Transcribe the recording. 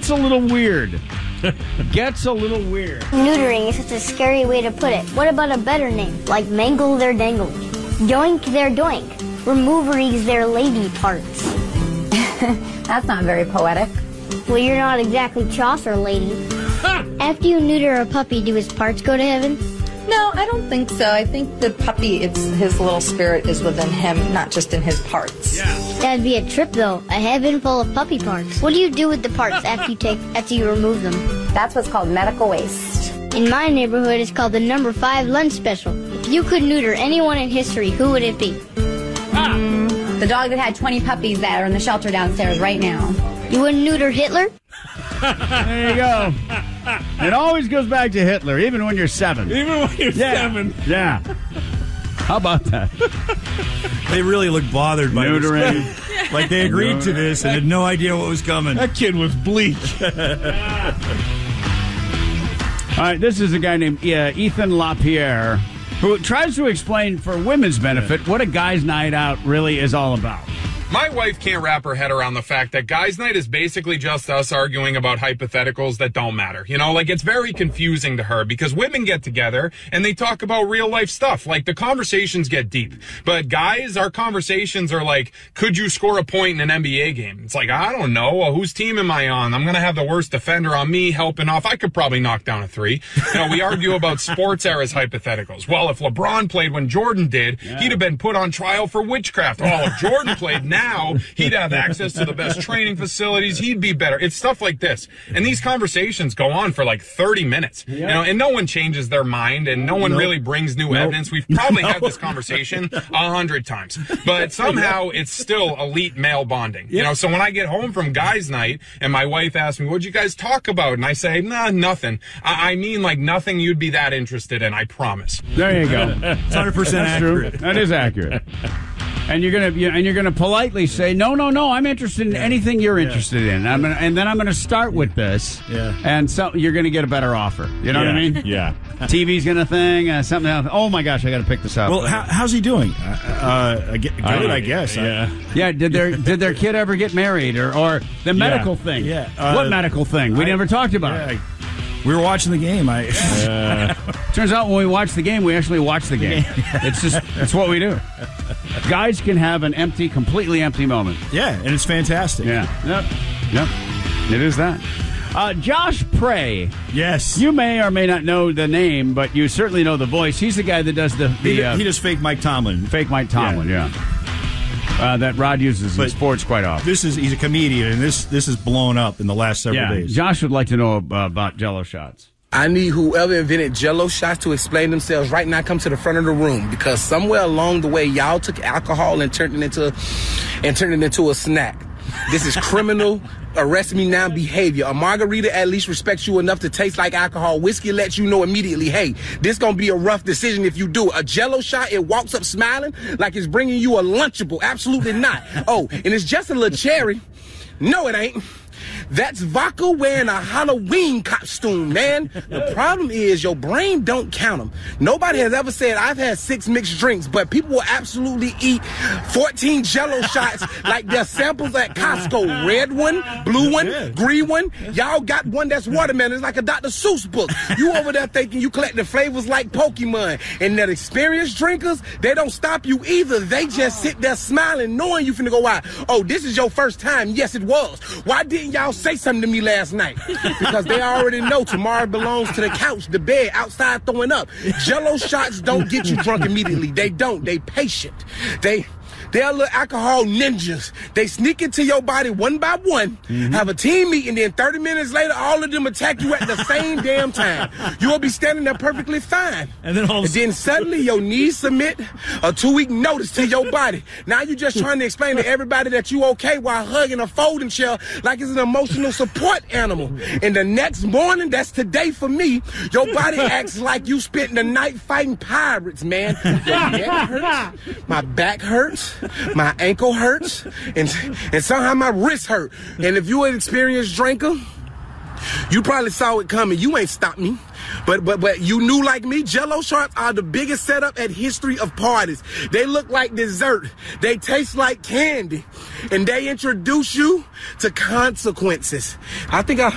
gets a little weird. Neutering is such a scary way to put it. What about a better name, like mangle their dangle, yoink their doink, removeries their lady parts? That's not very poetic. Well, you're not exactly Chaucer, lady. After you neuter a puppy, do his parts go to heaven? No, I don't think so. I think the puppy, his little spirit is within him, not just in his parts. Yeah. That'd be a trip, though. A heaven full of puppy parts. What do you do with the parts after you remove them? That's what's called medical waste. In my neighborhood, it's called the number 5 lunch special. If you could neuter anyone in history, who would it be? The dog that had 20 puppies that are in the shelter downstairs right now. You wouldn't neuter Hitler? There you go. It always goes back to Hitler, even when you're 7. Even when you're 7. Yeah. How about that? They really look bothered by Neutering. this. Like they agreed to this and had no idea what was coming. That kid was bleak. All right, this is a guy named Ethan LaPierre who tries to explain for women's benefit what a guy's night out really is all about. My wife can't wrap her head around the fact that guys' night is basically just us arguing about hypotheticals that don't matter. You know, like it's very confusing to her because women get together and they talk about real life stuff. Like the conversations get deep. But guys, our conversations are like, could you score a point in an NBA game? It's like, I don't know. Well, whose team am I on? I'm going to have the worst defender on me helping off. I could probably knock down a 3. You know, we argue about sports eras hypotheticals. Well, if LeBron played when Jordan did, he'd have been put on trial for witchcraft. Oh, if Jordan played now, he'd have access to the best training facilities. He'd be better. It's stuff like this. And these conversations go on for like 30 minutes. You know, and no one changes their mind and no one really brings new evidence. We've probably had this conversation 100 times. But somehow it's still elite male bonding. You know, so when I get home from guys' night and my wife asks me, what'd you guys talk about? And I say, nah, nothing. I mean like nothing you'd be that interested in, I promise. There you go. It's 100% accurate. True. That is accurate. And you're gonna politely say, no, I'm interested in anything you're interested in. And then I'm gonna start with this. Yeah. And so you're gonna get a better offer. You know what I mean? Yeah. TV's gonna thing, something else. Oh my gosh, I gotta pick this up. Well, how's he doing? Good, I guess. Yeah. Did their kid ever get married or the medical thing? Yeah. What medical thing? We never talked about it. We were watching the game. Turns out when we watch the game, we actually watch the game. It's what we do. Guys can have an completely empty moment. Yeah, and it's fantastic. Yeah. Yep. It is that. Josh Prey. Yes. You may or may not know the name, but you certainly know the voice. He's the guy that does he does fake Mike Tomlin. Fake Mike Tomlin, yeah. That Rod uses in sports quite often. He's a comedian, and this is blown up in the last several days. Josh would like to know about Jell-O shots. I need whoever invented Jell-O shots to explain themselves right now. Come to the front of the room, because somewhere along the way, y'all took alcohol and turned it into a snack. This is criminal. Arrest me now behavior. A margarita at least respects you enough to taste like alcohol. Whiskey lets you know immediately, hey, this gonna be a rough decision if you do it. A Jell-O shot, it walks up smiling like it's bringing you a Lunchable. Absolutely not. Oh, and it's just a little cherry. No, it ain't. That's vodka wearing a Halloween costume, man. The problem is your brain don't count them. Nobody has ever said, I've had 6 mixed drinks, but people will absolutely eat 14 Jell-O shots like they're samples at Costco. Red one, blue one, green one. Y'all got one that's watermelon. It's like a Dr. Seuss book. You over there thinking you collect the flavors like Pokemon. And that experienced drinkers, they don't stop you either. They just sit there smiling, knowing you finna go out. Oh, this is your first time. Yes, it was. Why didn't y'all say something to me last night? Because they already know tomorrow belongs to the couch, the bed, outside throwing up. Jell-O shots don't get you drunk immediately. They don't. They patient. They're little alcohol ninjas. They sneak into your body one by one, have a team meeting, then 30 minutes later, all of them attack you at the same damn time. You'll be standing there perfectly fine. And then suddenly your knees submit a 2-week notice to your body. Now you're just trying to explain to everybody that you okay while hugging a folding chair like it's an emotional support animal. And the next morning, that's today for me, your body acts like you spent the night fighting pirates, man. My neck hurts, my back hurts, my ankle hurts, and somehow my wrist hurt. And if you an experienced drinker, you probably saw it coming. You ain't stopped me. But you knew like me, Jell-O shots are the biggest setup at history of parties. They look like dessert. They taste like candy. And they introduce you to consequences. I think